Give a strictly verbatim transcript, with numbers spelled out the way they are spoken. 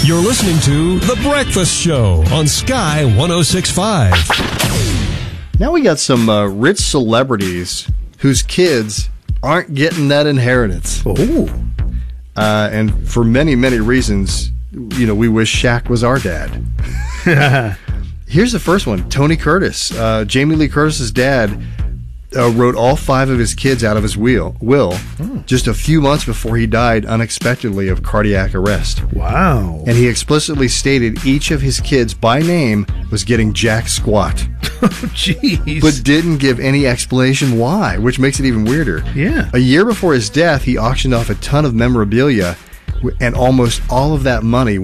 You're listening to The Breakfast Show on Sky one oh six point five. Now we got some uh, rich celebrities whose kids aren't getting that inheritance. Oh. Uh, and for many, many reasons, you know, we wish Shaq was our dad. Here's the first one. Tony Curtis. Uh, Jamie Lee Curtis's dad uh, wrote all five of his kids out of his will, will Hmm. just a few months before he died unexpectedly of cardiac arrest. Wow. And he explicitly stated each of his kids by name was getting jack squat. Oh, jeez. But didn't give any explanation why, which makes it even weirder. Yeah. A year before his death, he auctioned off a ton of memorabilia, and almost all of that money